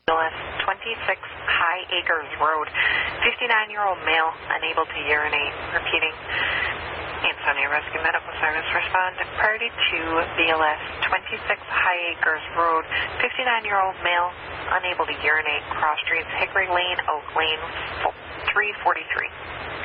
BLS 26 High Acres Road. 59-year-old male, unable to urinate. Repeating. Ansonia Rescue Medical Service respond to party to BLS 26 High Acres Road. 59-year-old male, unable to urinate. Cross streets Hickory Lane, Oak Lane, 343.